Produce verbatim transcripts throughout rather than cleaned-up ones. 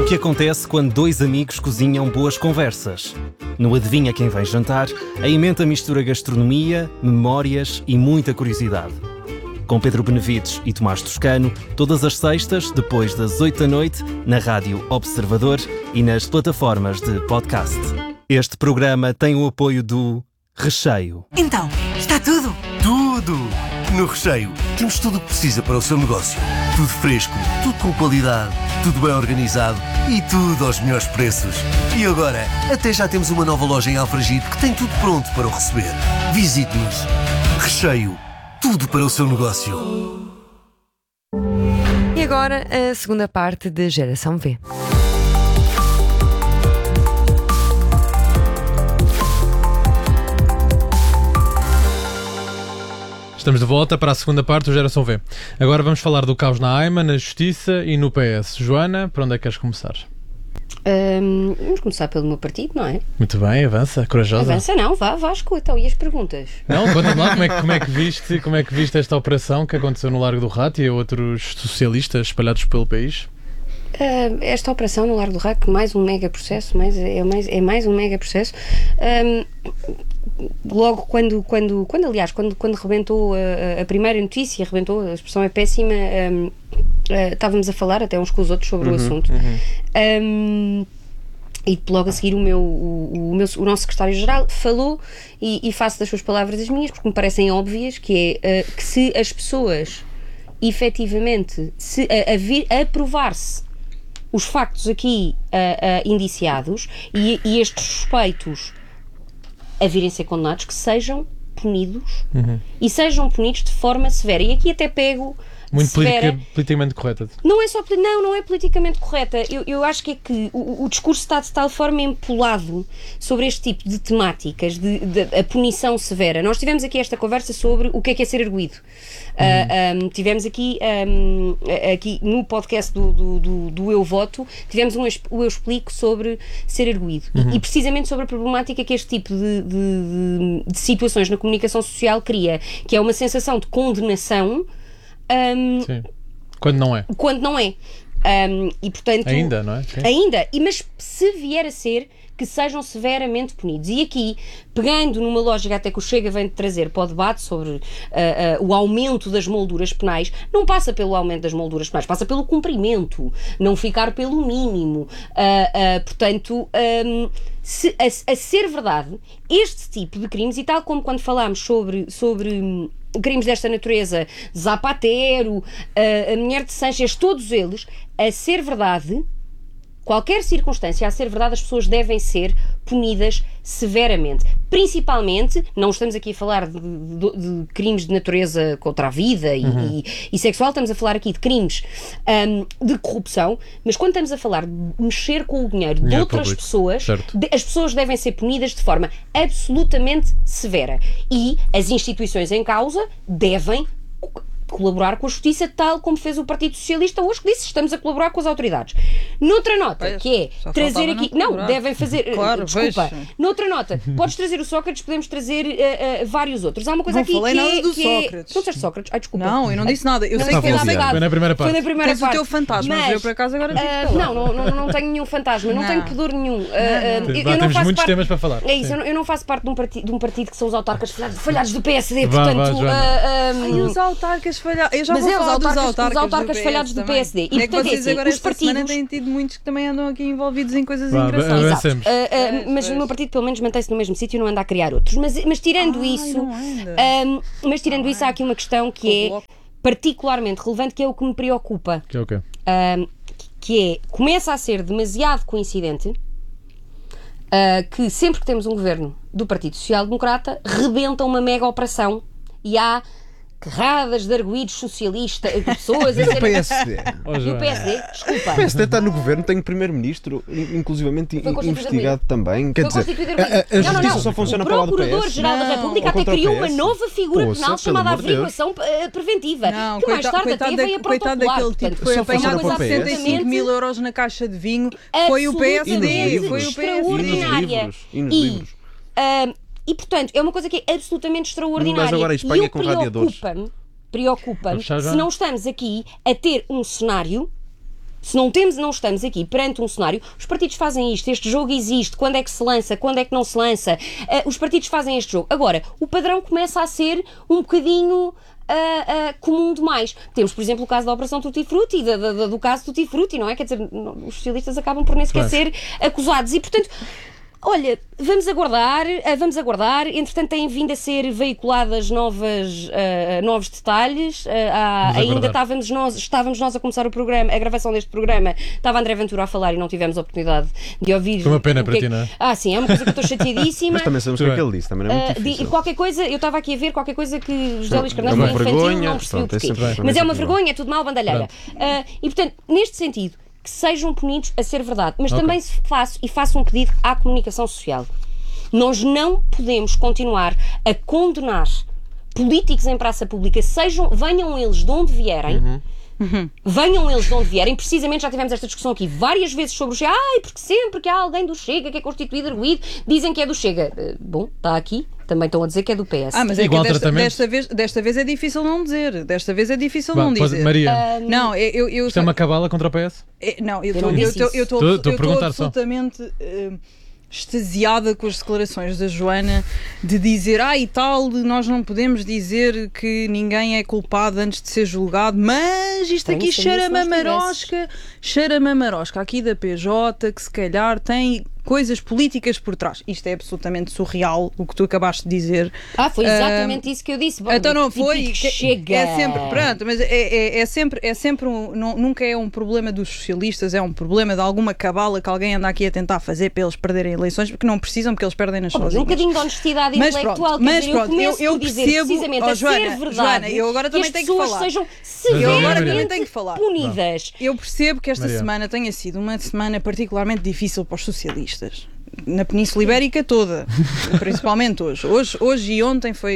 que acontece quando dois amigos cozinham boas conversas. No Adivinha Quem Vem Jantar, a emenda mistura gastronomia, memórias e muita curiosidade. Com Pedro Benevides e Tomás Toscano, todas as sextas, depois das oito da noite, na Rádio Observador e nas plataformas de podcast. Este programa tem o apoio do Recheio. Então, está tudo? Tudo! No Recheio temos tudo o que precisa para o seu negócio. Tudo fresco, tudo com qualidade, tudo bem organizado e tudo aos melhores preços. E agora, até já temos uma nova loja em Alfragide que tem tudo pronto para o receber. Visite-nos. Recheio. Tudo para o seu negócio. E agora a segunda parte de Geração V. Estamos de volta para a segunda parte do Geração V. Agora vamos falar do caos na AIMA, na Justiça e no P S. Joana, por onde é que queres começar? Um, vamos começar pelo meu partido, não é? Muito bem, avança, corajosa. Avança não, vá, Vasco, então, e as perguntas? Não, conta-me lá como é, que, como, é que viste, como é que viste esta operação que aconteceu no Largo do Rato e a outros socialistas espalhados pelo país? Uh, esta operação no Largo do Rato, mais um mega processo, mais, é, mais, é mais um mega processo. Um, logo quando, quando, quando aliás, quando, quando rebentou a, a primeira notícia, rebentou, a expressão é péssima, um, uh, estávamos a falar até uns com os outros sobre uhum, o assunto. Uhum. Um, e logo a seguir o, meu, o, o, meu, o nosso secretário-geral falou, e, e faço das suas palavras as minhas, porque me parecem óbvias, que é uh, que se as pessoas efetivamente, se a, a, vir, a provar-se os factos aqui uh, uh, indiciados e, e estes suspeitos a virem ser condenados, que sejam punidos uhum. e sejam punidos de forma severa. E aqui até pego muito severa. Politica, politicamente correta. Não é só, não, não é politicamente correta. Eu, eu acho que é que o, o discurso está de tal forma empolado sobre este tipo de temáticas, de, de, de a punição severa. Nós tivemos aqui esta conversa sobre o que é que é ser arguido. Uhum. Uh, um, tivemos aqui, um, aqui no podcast do, do, do, do Eu Voto, tivemos um o Eu Explico sobre ser arguido. Uhum. E, e precisamente sobre a problemática que este tipo de, de, de situações na comunicação social cria, que é uma sensação de condenação. Um, Sim. Quando não é. Quando não é. Um, e, portanto, ainda, não é? Sim. Ainda. E, mas se vier a ser, que sejam severamente punidos. E aqui, pegando numa lógica até que o Chega vem de trazer para o debate sobre uh, uh, o aumento das molduras penais, não passa pelo aumento das molduras penais, passa pelo cumprimento, não ficar pelo mínimo. Uh, uh, portanto, um, se, a, a ser verdade, este tipo de crimes, e tal como quando falámos sobre... sobre um, crimes desta natureza, Zapatero, a, a mulher de Sanches, todos eles, a ser verdade, qualquer circunstância, a ser verdade, as pessoas devem ser punidas severamente. Principalmente, não estamos aqui a falar de, de, de crimes de natureza contra a vida e, uhum. e, e sexual, estamos a falar aqui de crimes um, de corrupção, mas quando estamos a falar de mexer com o dinheiro de outras público. pessoas, de, as pessoas devem ser punidas de forma absolutamente severa. E as instituições em causa devem colaborar com a Justiça, tal como fez o Partido Socialista hoje, que disse estamos a colaborar com as autoridades. Noutra nota, pois, que é trazer aqui... Não, não devem fazer... Claro, desculpa. Pois. Noutra nota, podes trazer o Sócrates, podemos trazer uh, uh, vários outros. Há uma coisa não aqui falei que nada é... do que Sócrates. É... Não disseste Sócrates? Ai, desculpa. Não, eu não disse nada. Eu não, sei que foi na primeira Foi na primeira parte. Foi na primeira Tens parte. o teu fantasma, mas eu por acaso agora uh, não, não, não, não tenho nenhum fantasma, não, não. tenho pudor nenhum. Uh, uh, eu, Vá, eu temos não muitos parte... temas para falar. É isso, eu não, eu não faço parte de um, partido, de um partido que são os autarcas falhados, falhados do P S D, vá, portanto... Vá, uh, um... Ai, os autarcas falhados... Eu já mas vou é, falar os autarcas, dos autarcas, os autarcas do falhados do P S D. E, é que portanto, vocês assim, agora os esta partidos... semana têm tido muitos que também andam aqui envolvidos em coisas vá, engraçadas. Exato. Uh, uh, pois, mas pois. O meu partido pelo menos mantém-se no mesmo sítio e não anda a criar outros. Mas, mas tirando Ai, isso... Um, mas tirando não isso, há aqui uma questão que é particularmente relevante, que é o que me preocupa. Que é o quê? Um, que é, começa a ser demasiado coincidente uh, que sempre que temos um governo do Partido Social Democrata, rebenta uma mega operação e há carradas de arguídos socialistas, pessoas a E o P S D? E o P S D, desculpa. O P S D está no governo, tem primeiro-ministro, inclusivamente Foi investigado também. Quer Foi dizer, a, a, a não, não, justiça não. só funciona o para lá do P S. Procurador-Geral da República Ou até contra o criou P S. uma nova figura Poxa, penal chamada pelo amor de Deus. averiguação uh, preventiva, Não, que mais coitado, tarde coitado, até da, veio a coitado protocolar. daquele tipo que foi só apanhado funciona com para o P S. setenta e cinco mil euros na caixa de vinho. Foi o P S D, foi o P S D. E nos livros. E nos livros. Uh, e, portanto, é uma coisa que é absolutamente extraordinária. Mas agora a Espanha e com radiadores. preocupa-me, preocupa-me se não estamos aqui a ter um cenário Se não temos, não estamos aqui perante um cenário, os partidos fazem isto, este jogo existe, quando é que se lança, quando é que não se lança, uh, os partidos fazem este jogo. Agora, o padrão começa a ser um bocadinho... Uh, uh, comum demais. Temos, por exemplo, o caso da Operação Tutti Frutti, da, da, do caso Tutti Frutti, não é? Quer dizer, não, os socialistas acabam por nem sequer ser acusados. E, portanto, olha, vamos aguardar, uh, vamos aguardar. Entretanto, têm vindo a ser veiculadas novas, uh, novos detalhes. Uh, há, ainda estávamos nós, estávamos nós a começar o programa, a gravação deste programa. Estava André Ventura a falar e não tivemos a oportunidade de ouvir. Foi uma pena para que... ti, não é? Ah, sim, é uma coisa que eu estou chateadíssima. Mas também sabemos o que é que ele disse, também não é muito Uh, difícil. de, qualquer coisa, eu estava aqui a ver qualquer coisa que José Luís Carneiro é uma foi infantil, vergonha, não percebi pronto, o porquê. é sempre- Mas é uma sempre vergonha, é tudo mal, bandalheira. Uh, e portanto, neste sentido, que sejam punidos a ser verdade. Mas Ok. também se faço, e faço um pedido à comunicação social. Nós não podemos continuar a condenar políticos em praça pública, sejam, venham eles de onde vierem, Uhum. Uhum. venham eles de onde vierem. Precisamente já tivemos esta discussão aqui várias vezes sobre o Chega. Ai, porque sempre que há alguém do Chega que é constituído arguído, dizem que é do Chega. Uh, bom, está aqui, também estão a dizer que é do P S. Ah, mas é Igual que desta, tratamento. desta, vez, desta vez é difícil não dizer. Desta vez é difícil Vá, não pode- dizer. Maria, Não, eu, eu, eu, isto é uma cabala contra o P S? É, não, eu Eu não estou disse isso. Estou- estou a perguntar só. absolutamente uh, extasiada com as declarações da Joana de dizer, ah, e tal, nós não podemos dizer que ninguém é culpado antes de ser julgado, mas isto Tem aqui isso, cheira-me a se nós marosca, cheira-me a marosca aqui da P J, que se calhar tem coisas políticas por trás. Isto é absolutamente surreal, o que tu acabaste de dizer. Ah, foi exatamente isso que eu disse. Bom, Então não foi. típico que- Chega. É sempre, pronto, mas é, é, é sempre, é sempre um, não- nunca é um problema dos socialistas, é um problema de alguma cabala que alguém anda aqui a tentar fazer para eles perderem eleições, porque não precisam, porque eles perdem nas Oh, suas um bocadinho de honestidade Mas intelectual. pronto, quer mas dizer, pronto, eu começo eu- eu por dizer percebo- precisamente Oh, a Joana, ser verdade. Joana, eu agora também que as tenho que pessoas falar. sejam Eu agora severamente também tenho que falar. punidas. Eu percebo que esta Maria. semana tenha sido uma semana particularmente difícil para os socialistas. Na Península Ibérica toda, principalmente hoje. Hoje, hoje e ontem foi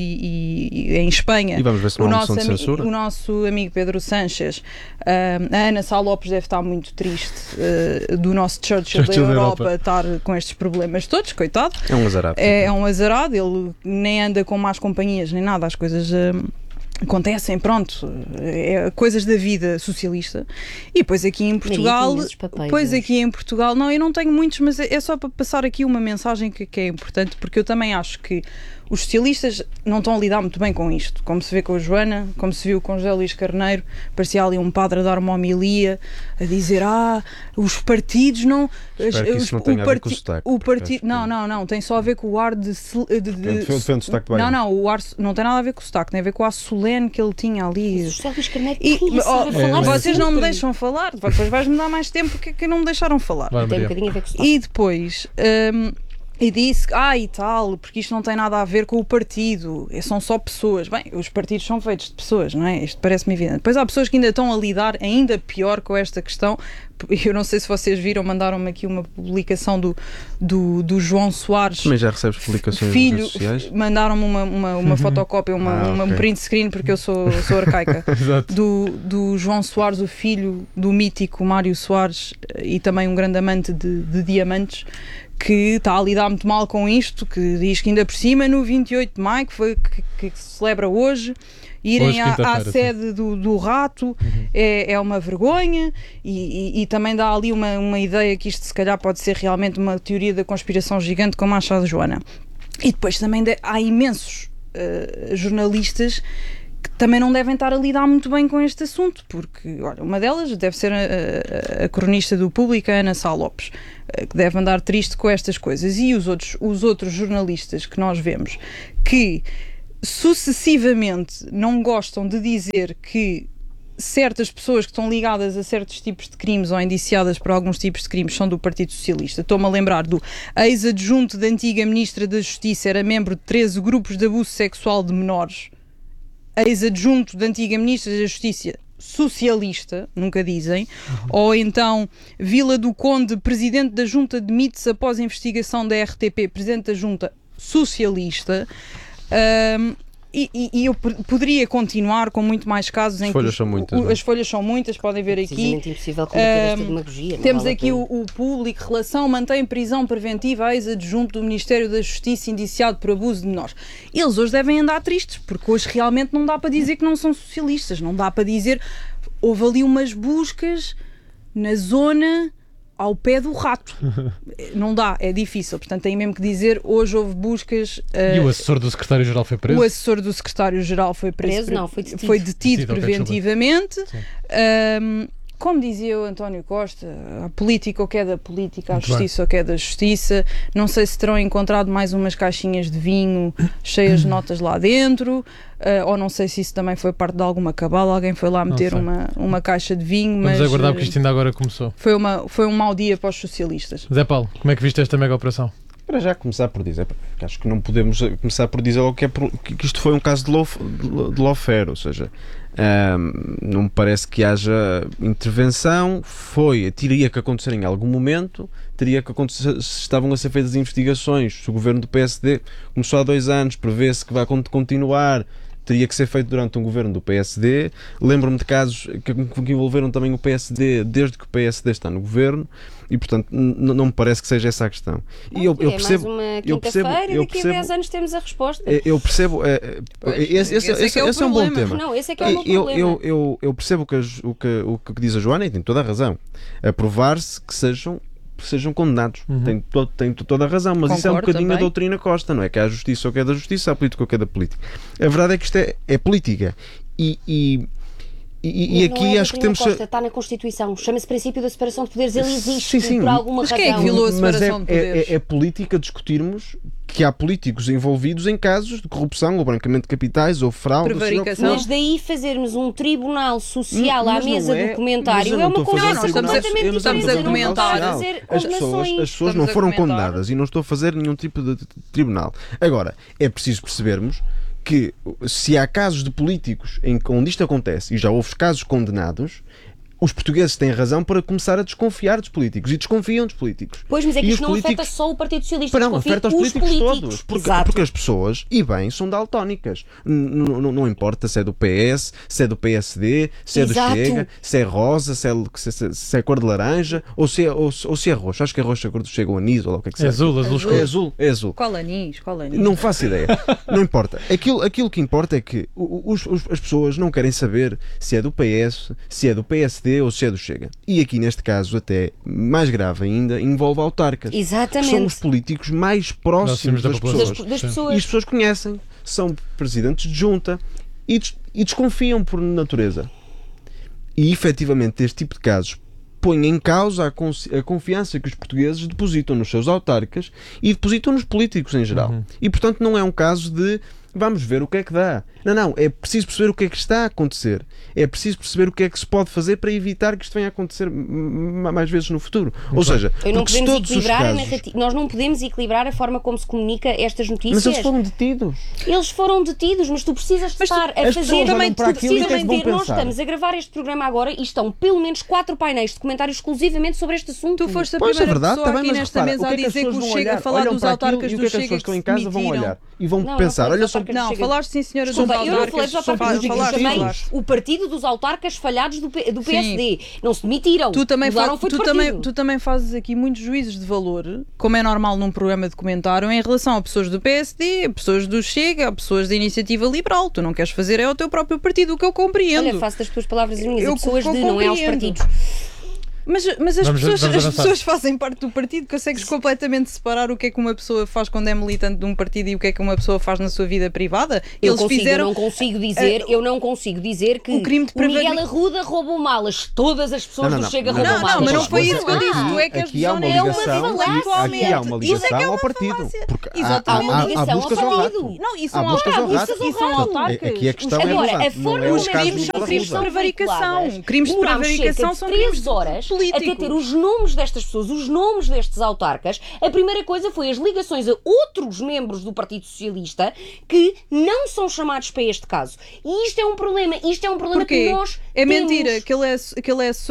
e, e- e em Espanha. E vamos ver se não o há nosso, moção de ami- censura. o nosso amigo Pedro Sanches, ah, a Ana Sá Lopes deve estar muito triste ah, do nosso Churchill, Churchill da da Europa, Europa. estar com estes problemas todos, coitado. É um azarado. É, é um azarado, ele nem anda com más companhias nem nada, as coisas ah, acontecem, pronto, é coisas da vida socialista. E depois aqui em Portugal, tem imensos papéis depois hoje. aqui em Portugal, não, eu não tenho muitos, mas é é só para passar aqui uma mensagem que, que é importante, porque eu também acho que os socialistas não estão a lidar muito bem com isto, como se vê com a Joana, como se viu com José Luís Carneiro, parecia ali um padre a dar uma homilia, a dizer, ah, os partidos não... Espero que os- isso não tenha a ver com o parti- sotaque. o partido, Acho que- não, não, não, tem só a ver com o ar de... de, de, de Defende- defende o sotaque do não, Baiano. não, o ar não tem nada a ver com o sotaque, tem a ver com o ar solene que ele tinha ali. José Luís Carneiro E, queria oh, saber falar vocês não me sempre. deixam falar, depois vais-me dar mais tempo que, que não me deixaram falar. Vai, Tem um Maria. bocadinho a ver com o sotaque. E depois, hum, e disse, ah, e tal, porque isto não tem nada a ver com o partido, é- são só pessoas. Bem, os partidos são feitos de pessoas, não é? Isto parece-me evidente. Depois há pessoas que ainda estão a lidar ainda pior com esta questão. Eu não sei se vocês viram, mandaram-me aqui uma publicação do, do, do João Soares. Também já recebes publicações Filho, nas redes sociais? mandaram-me uma, uma, uma fotocópia, uma, Ah, uma- um ok. print screen, porque eu sou, sou arcaica, Exato. do, do João Soares, o filho do mítico Mário Soares, e também um grande amante de, de diamantes, que está a lidar muito mal com isto, que diz que ainda por cima, no vinte e oito de maio, que, foi, que, que se celebra hoje, irem Hoje, à, à quinta-feira, sede do, do rato é, é uma vergonha, e, e, e também dá ali uma, uma ideia que isto se calhar pode ser realmente uma teoria da conspiração gigante, como acha a Joana. E depois também de- há imensos eh, jornalistas que também não devem estar a lidar muito bem com este assunto, porque, olha, uma delas deve ser a, a- a cronista do Público, a Ana Sá Lopes, eh, que deve andar triste com estas coisas, e os outros, os outros jornalistas que nós vemos que sucessivamente não gostam de dizer que certas pessoas que estão ligadas a certos tipos de crimes ou indiciadas por alguns tipos de crimes são do Partido Socialista. Estou-me a lembrar do ex-adjunto da antiga Ministra da Justiça, era membro de treze grupos de abuso sexual de menores. Ex-adjunto da antiga Ministra da Justiça socialista, nunca dizem. Ou então Vila do Conde, presidente da Junta, demite-se após a investigação da R T P, presidente da Junta socialista. Ahm, e, e- e eu p- poderia continuar com muito mais casos em As folhas que são os- muitas, o- não é? as folhas são muitas, podem ver aqui. Precisamente impossível combater esta Ahm, demagogia. não Temos vale a aqui pena. o, o público, relação, mantém prisão preventiva a ex-adjunto do Ministério da Justiça indiciado por abuso de menores. Eles hoje devem andar tristes, porque hoje realmente não dá para dizer que não são socialistas, não dá para dizer, houve ali umas buscas na zona ao pé do rato. Não dá, é difícil. Portanto, tem mesmo que dizer, hoje houve buscas... Uh, E o assessor do secretário-geral foi preso? O assessor do secretário-geral foi preso. Preso, não, foi detido. Foi detido Detido, ok, preventivamente. Um, como dizia o António Costa, a política o que é da política, a Muito justiça o que é da justiça. Não sei se terão encontrado mais umas caixinhas de vinho cheias de notas lá dentro, uh, ou não sei se isso também foi parte de alguma cabala. Alguém foi lá meter sei. uma, uma caixa de vinho, Vamos mas aguardar uh, porque isto ainda agora começou. foi, uma, foi um mau dia para os socialistas. Zé Paulo, como é que viste esta mega operação? Para já começar por dizer, porque acho que não podemos começar por dizer logo que, é por, que isto foi um caso de lawfare, de lawfare, ou seja, um, não me parece que haja intervenção, foi, teria que acontecer em algum momento, teria que acontecer, se estavam a ser feitas investigações, se o governo do P S D começou há dois anos, prevê-se que vai continuar, teria que ser feito durante um governo do P S D. Lembro-me de casos que, que envolveram também o P S D desde que o P S D está no governo e, portanto, n- não me parece que seja essa a questão. E eu, eu é percebo, mais uma eu percebo, quinta-feira e eu daqui a percebo, dez anos temos a resposta. eu percebo, é, é, Pois, esse, esse, esse é que esse, é o esse é um bom problema. tema. Não, esse é que é o meu eu, problema. eu, eu, eu percebo o que, a- o, que, o que diz a Joana e tem toda a razão. Aprovar-se que sejam sejam condenados. Uhum. Tem, to, tem toda a razão, mas isso é um Concordo bocadinho a também. doutrina Costa, não é? Que há a justiça ou que é da justiça, há política ou que é da política. A verdade é que isto é, é política. E, e, e, e Não aqui é acho que doutrina temos... Costa, está na Constituição. Chama-se princípio da separação de poderes. Ele existe Sim, sim. por alguma Mas razão. quem é que violou a Mas é, separação de poderes? é, é, é política discutirmos que há políticos envolvidos em casos de corrupção ou branqueamento de capitais ou fraude. ou seja o que Prevaricação. for. Mas daí fazermos um tribunal social Não, à mas não mesa é- do comentário mas eu é não uma estou a fazer conversa um tribunal- completamente eu não estou diferente. a Eu não fazer um estou a tribunal fazer As pessoas, condenações. as pessoas Estamos não a foram comentar. condenadas e não estou a fazer nenhum tipo de de tribunal. Agora, é preciso percebermos que se há casos de políticos em que- onde isto acontece, e já houve casos condenados, os portugueses têm razão para começar a desconfiar dos políticos e desconfiam dos políticos. Pois, mas é que E isto os não políticos- afeta só o Partido Socialista, Para não, desconfia afeta os os políticos, políticos. todos. Porque, Exato. porque as pessoas, e bem, são daltónicas. N- n- Não importa se é do P S, se é do P S D, se é do Exato. Chega, se é rosa, se é, se, se- se é cor de laranja ou se é, ou, se- ou se é roxo. Acho que é roxo a cor do Chega, o anis ou lá o que é que É seja. azul, azul É escuro. azul, é azul. Qual anis? Qual anis? Não faço ideia. Não importa. Aquilo, aquilo que importa é que o- os- os- as pessoas não querem saber se é do P S, se é do P S D ou se é do Chega. E aqui, neste caso, até mais grave ainda, envolve autarcas. Que são os Exatamente. políticos mais próximos Próximos da das população. pessoas. Das, das Sim. E pessoas. as pessoas conhecem, são presidentes de junta e, des- e desconfiam por natureza. E efetivamente este tipo de casos põe em causa a, consci- a confiança que os portugueses depositam nos seus autarcas e depositam nos políticos em geral. Uhum. E portanto não é um caso de vamos ver o que é que dá. Não, não, é preciso perceber o que é que está a acontecer. É preciso perceber o que é que se pode fazer para evitar que isto venha a acontecer m- mais vezes no futuro. Ou seja, Eu não porque se podemos todos os equilibrar a casos... narrativa. Nós não podemos equilibrar a forma como se comunica estas notícias. Mas eles foram detidos. Eles foram detidos, mas tu precisas de Mas tu- estar a as fazer. pessoas Também olham para tu aquilo e o que é precisas que vão ter. Nós pensar? estamos a gravar este programa agora e estão pelo menos quatro painéis de comentários exclusivamente sobre este assunto. Tu foste a Pois é primeira verdade, pessoa está bem, aqui mas nesta repara, mesa o a que é que as dizer que o pessoas vão Chega a olhar? falar Olham dos para aquilo autarcas e o do que é que as Chega pessoas que estão que em se casa vão demitiram. olhar e vão Não, não pensar, falei olha dos só... autarcas. Não, Chega. falaste sim, senhora dos Desculpa, eu não falei autarcas. dos autarcas do Chega, Falaste, chamei falaste. o partido dos autarcas falhados do, P- do P S D. Não se demitiram. Tu também, Mudaram, fa- foi de tu, também, partido. tu também fazes aqui muitos juízos de valor, como é normal num programa de comentário, em relação a pessoas do P S D, a pessoas do Chega, a pessoas da Iniciativa Liberal. Tu não queres fazer é ao teu próprio partido, o que eu compreendo. Olha, faço das tuas palavras as minhas. Eu A pessoas co- de, não é aos compreendo. partidos. Mas, mas as, Vamos- pessoas, vamos as avançar. pessoas fazem parte do partido, consegues completamente separar o que é que uma pessoa faz quando é militante de um partido e o que é que uma pessoa faz na sua vida privada? Eu, Eles consigo, fizeram. eu não consigo dizer, uh, eu não consigo dizer que o crime de o Miguel prevari- Arruda roubou malas. Todas as pessoas Não, não, do não, Chega não, roubam Não, malas. não, mas não foi isso que eu Aqui- disse. Tu é que és aqui há uma desonesto. ligação, É uma aqui, falácia. aqui há uma Isso é ligação que é ao uma partido. falácia. Porque há, Exatamente. há, Há uma há, há ligação ao buscas ao partido. rato. Não, e Há são buscas ao autarcas. rato. E são autarcas. Aqui a questão é Agora, a relevante, não forma é como os os casos crimes do são as crimes de Arruda. prevaricação. Crimes de Demorámos prevaricação cerca de são três crimes horas políticos. até ter os nomes destas pessoas, os nomes destes autarcas. A primeira coisa foi as ligações a outros membros do Partido Socialista que não são chamados para este caso. E isto é um problema. Isto é um problema Porquê? que nós É temos. mentira que ele é, que ele é